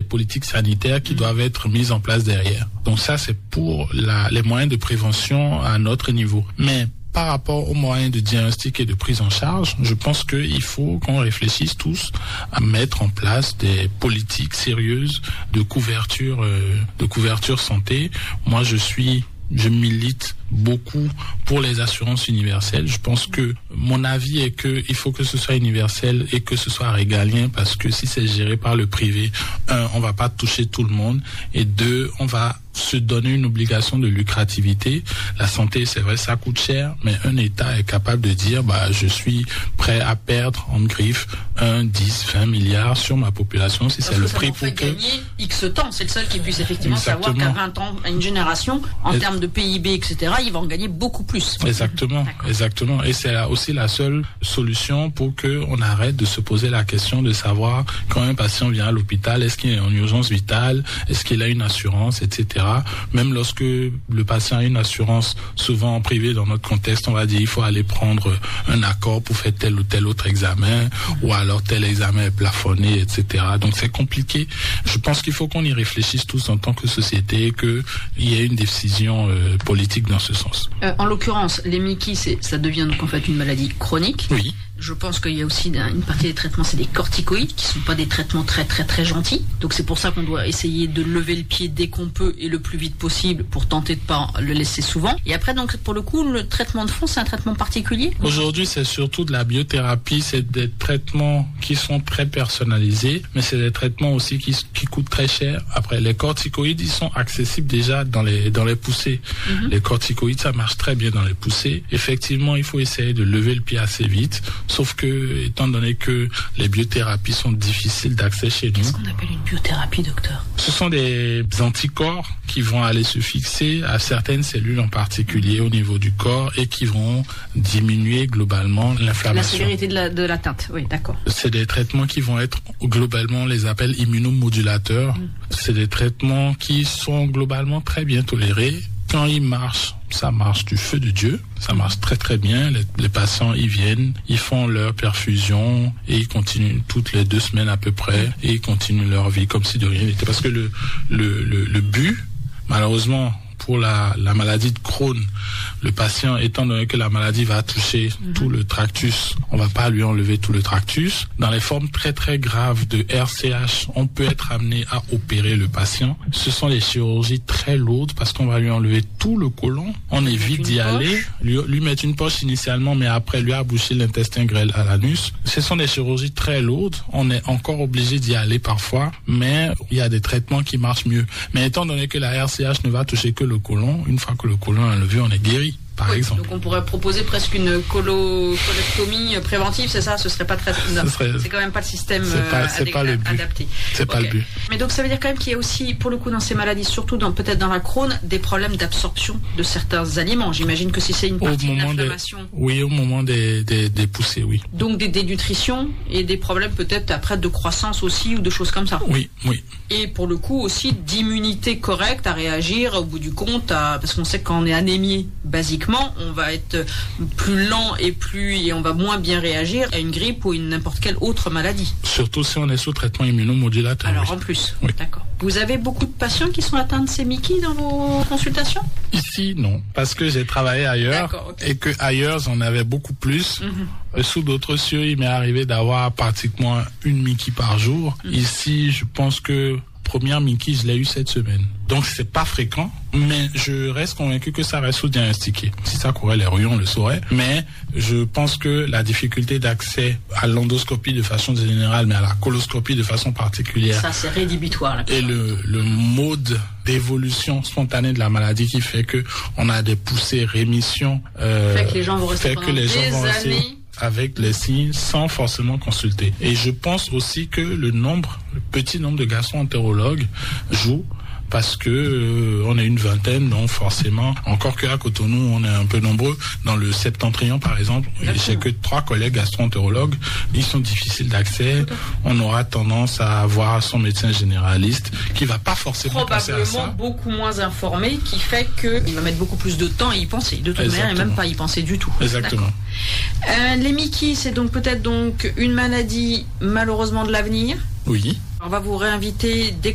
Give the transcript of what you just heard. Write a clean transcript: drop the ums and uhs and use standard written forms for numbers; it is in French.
politiques sanitaires qui doivent être mises en place derrière. Donc ça, c'est pour les moyens de prévention à notre niveau. Mais par rapport aux moyens de diagnostic et de prise en charge, je pense qu'il faut qu'on réfléchisse tous à mettre en place des politiques sérieuses de couverture santé. Moi, je milite beaucoup pour les assurances universelles. Je pense que mon avis est que il faut que ce soit universel et que ce soit régalien, parce que si c'est géré par le privé, on va pas toucher tout le monde, et deux, on va se donner une obligation de lucrativité. La santé, c'est vrai, ça coûte cher, mais un État est capable de dire, je suis prêt à perdre en griffe 1, 10, 20 milliards sur ma population si c'est le prix pour que... gagner X temps, c'est le seul qui puisse effectivement savoir qu'à 20 ans, à une génération, en termes de PIB, etc., ils vont en gagner beaucoup plus. Exactement. Et c'est aussi la seule solution pour que on arrête de se poser la question de savoir quand un patient vient à l'hôpital, est-ce qu'il est en urgence vitale, est-ce qu'il a une assurance, etc. Même lorsque le patient a une assurance, souvent en privé, dans notre contexte, on va dire il faut aller prendre un accord pour faire tel ou tel autre examen, ou alors tel examen est plafonné, etc. Donc c'est compliqué. Je pense qu'il faut qu'on y réfléchisse tous en tant que société, qu'il y ait une décision politique dans ce sens. En l'occurrence, les MICI, ça devient donc en fait une maladie chronique. Oui. Je pense qu'il y a aussi une partie des traitements, c'est des corticoïdes, qui sont pas des traitements très très très gentils. Donc c'est pour ça qu'on doit essayer de lever le pied dès qu'on peut et le plus vite possible pour tenter de pas le laisser souvent. Et après, donc pour le coup, le traitement de fond, c'est un traitement particulier. Aujourd'hui, c'est surtout de la biothérapie, c'est des traitements qui sont très personnalisés, mais c'est des traitements aussi qui coûtent très cher. Après, les corticoïdes, ils sont accessibles déjà dans les poussées. Les corticoïdes, ça marche très bien dans les poussées. Effectivement, il faut essayer de lever le pied assez vite. Sauf que, étant donné que les biothérapies sont difficiles d'accès chez nous... Qu'est-ce qu'on appelle une biothérapie, docteur ? Ce sont des anticorps qui vont aller se fixer à certaines cellules en particulier au niveau du corps et qui vont diminuer globalement l'inflammation. La sévérité de l'atteinte, oui, d'accord. C'est des traitements qui vont être globalement, on les appelle immunomodulateurs. C'est des traitements qui sont globalement très bien tolérés. Quand ils marchent, ça marche du feu de Dieu, ça marche très très bien. Les patients, ils viennent, ils font leur perfusion et ils continuent toutes les 2 semaines à peu près, et ils continuent leur vie comme si de rien n'était. Parce que le but, malheureusement, pour la maladie de Crohn, le patient, étant donné que la maladie va toucher tout le tractus, on va pas lui enlever tout le tractus. Dans les formes très très graves de RCH, on peut être amené à opérer le patient. Ce sont des chirurgies très lourdes parce qu'on va lui enlever tout le côlon. On évite d'y aller, lui mettre une poche initialement, mais après lui aboucher l'intestin grêle à l'anus. Ce sont des chirurgies très lourdes. On est encore obligé d'y aller parfois, mais il y a des traitements qui marchent mieux. Mais étant donné que la RCH ne va toucher que le côlon, une fois que le côlon est enlevé, on est guéri. Par exemple. Donc on pourrait proposer presque une colectomie préventive, c'est ça? Ce serait pas très... Non, c'est quand même pas le système adapté. C'est pas le but. Mais donc ça veut dire quand même qu'il y a aussi, pour le coup, dans ces maladies, surtout peut-être dans la Crohn, des problèmes d'absorption de certains aliments. J'imagine que si c'est une partie de l'inflammation... Oui, au moment des poussées, oui. Donc des dénutritions et des problèmes peut-être après de croissance aussi ou de choses comme ça. Oui. Et pour le coup aussi d'immunité correcte à réagir au bout du compte, parce qu'on sait que quand on est anémié, basiquement, on va être plus lent et on va moins bien réagir à une grippe ou n'importe quelle autre maladie. Surtout si on est sous traitement immunomodulateur. Alors en plus, oui. D'accord. Vous avez beaucoup de patients qui sont atteints de ces MICI dans vos consultations? Ici, non, parce que j'ai travaillé ailleurs et que ailleurs j'en avais beaucoup plus. Sous d'autres cieux, il m'est arrivé d'avoir pratiquement une MICI par jour. Ici, je pense que première MICI, je l'ai eu cette semaine. Donc c'est pas fréquent, mais je reste convaincu que ça reste sous-diagnostiqué. Si ça courait les rues, on le saurait. Mais je pense que la difficulté d'accès à l'endoscopie de façon générale, mais à la coloscopie de façon particulière. Ça, c'est rédhibitoire. Là. Et le mode d'évolution spontanée de la maladie qui fait que on a des poussées rémissions. Fait que les gens vont rester pendant des années avec les signes sans forcément consulter. Et je pense aussi que le petit nombre de gastro-entérologues joue, parce que on est une vingtaine, donc forcément, encore qu'à Cotonou, on est un peu nombreux. Dans le Septentrion, par exemple, j'ai que 3 collègues gastro-entérologues. Ils sont difficiles d'accès. On aura tendance à avoir son médecin généraliste qui va pas forcément penser à ça. Probablement beaucoup moins informé, qui fait qu'il va mettre beaucoup plus de temps à y penser. De toute manière, et même pas y penser du tout. Exactement. Les MICI, c'est donc peut-être une maladie malheureusement de l'avenir. Oui. On va vous réinviter dès